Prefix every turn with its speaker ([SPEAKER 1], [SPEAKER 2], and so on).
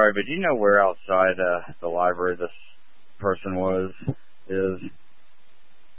[SPEAKER 1] sorry, but do you know where outside the library this person was?